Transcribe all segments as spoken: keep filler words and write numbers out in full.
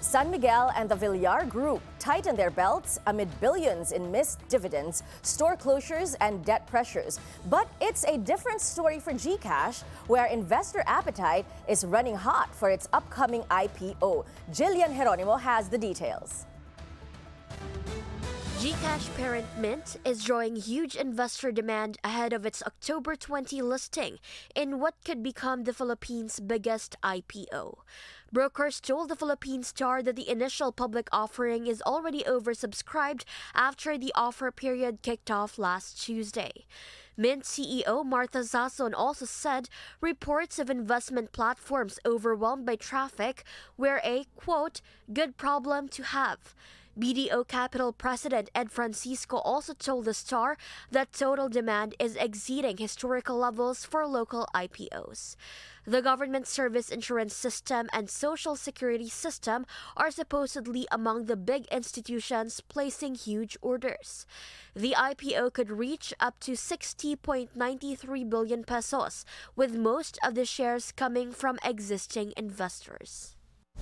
San Miguel and the Villar Group tighten their belts amid billions in missed dividends, store closures, and debt pressures. But it's a different story for GCash, where investor appetite is running hot for its upcoming I P O. Jillian Geronimo has the details. GCash parent Mint is drawing huge investor demand ahead of its October twentieth listing in what could become the Philippines' biggest I P O. Brokers told the Philippine Star that the initial public offering is already oversubscribed after the offer period kicked off last Tuesday. Mint C E O Martha Zazon also said reports of investment platforms overwhelmed by traffic were a, quote, good problem to have. B D O Capital President Ed Francisco also told the Star that total demand is exceeding historical levels for local I P Os. The Government Service Insurance System and Social Security System are supposedly among the big institutions placing huge orders. The I P O could reach up to sixty point nine three billion pesos, with most of the shares coming from existing investors.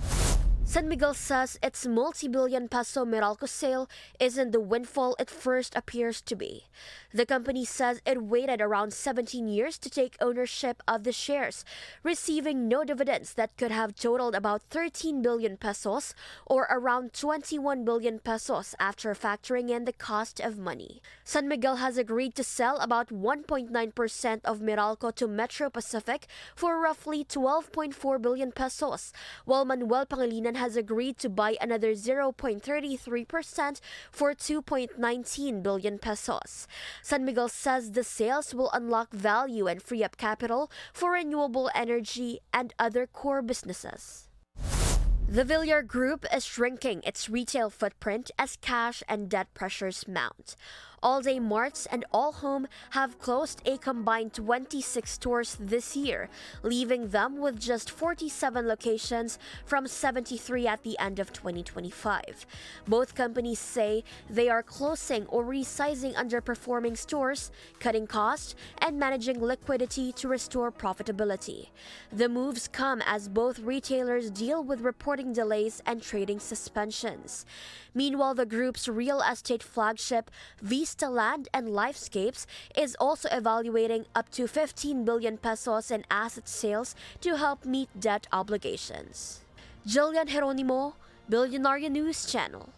San Miguel says its multi-billion peso Meralco sale isn't the windfall it first appears to be. The company says it waited around seventeen years to take ownership of the shares, receiving no dividends that could have totaled about thirteen billion pesos or around twenty-one billion pesos after factoring in the cost of money. San Miguel has agreed to sell about one point nine percent of Meralco to Metro Pacific for roughly twelve point four billion pesos, while Manuel Pangilinan has agreed to buy another zero point three three percent for two point one nine billion pesos. San Miguel says the sales will unlock value and free up capital for renewable energy and other core businesses. The Villar Group is shrinking its retail footprint as cash and debt pressures mount. All Day Marts and All Home have closed a combined twenty-six stores this year, leaving them with just forty-seven locations from seventy-three at the end of twenty twenty-five. Both companies say they are closing or resizing underperforming stores, cutting costs, and managing liquidity to restore profitability. The moves come as both retailers deal with reporting delays and trading suspensions. Meanwhile, the group's real estate flagship, Vista Land and Lifescapes, is also evaluating up to fifteen billion pesos in asset sales to help meet debt obligations. Jillian Geronimo, Billionaire News Channel.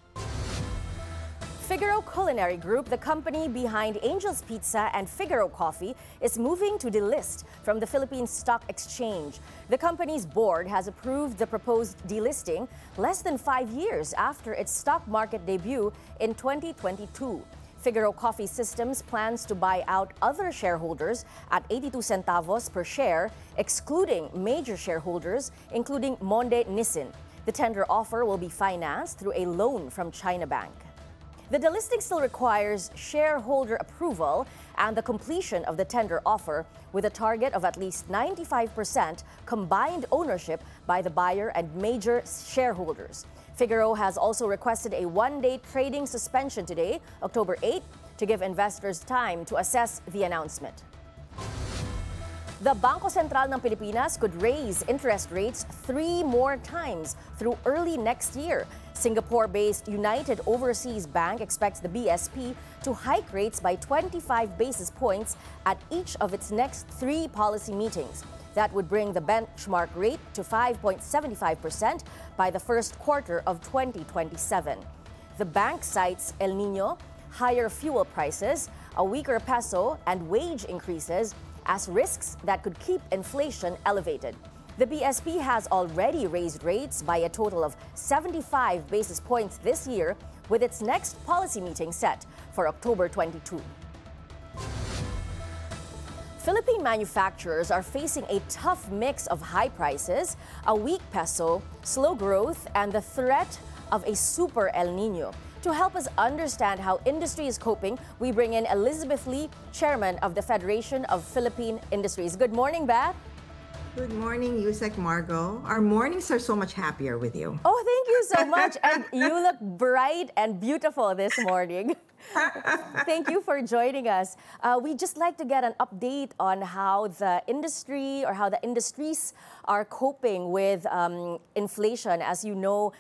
Figaro Culinary Group, the company behind Angel's Pizza and Figaro Coffee, is moving to delist from the Philippine Stock Exchange. The company's board has approved the proposed delisting less than five years after its stock market debut in twenty twenty-two. Figaro Coffee Systems plans to buy out other shareholders at eighty-two centavos per share, excluding major shareholders, including Monde Nissin. The tender offer will be financed through a loan from China Bank. The delisting still requires shareholder approval and the completion of the tender offer, with a target of at least ninety-five percent combined ownership by the buyer and major shareholders. Figaro has also requested a one-day trading suspension today, October eighth, to give investors time to assess the announcement. The Bangko Sentral ng Pilipinas could raise interest rates three more times through early next year. Singapore-based United Overseas Bank expects the B S P to hike rates by twenty-five basis points at each of its next three policy meetings. That would bring the benchmark rate to five point seven five percent by the first quarter of twenty twenty-seven. The bank cites El Nino, higher fuel prices, a weaker peso, and wage increases as risks that could keep inflation elevated. The B S P has already raised rates by a total of seventy-five basis points this year, with its next policy meeting set for October twenty-second. Philippine manufacturers are facing a tough mix of high prices, a weak peso, slow growth, and the threat of a super El Nino. To help us understand how industry is coping, we bring in Elizabeth Lee, chairman of the Federation of Philippine Industries. Good morning, Beth. Good morning, Yusek Margo. Our mornings are so much happier with you. Oh, thank you so much. And you look bright and beautiful this morning. Thank you for joining us. Uh, we'd just like to get an update on how the industry or how the industries are coping with um, inflation. As you know,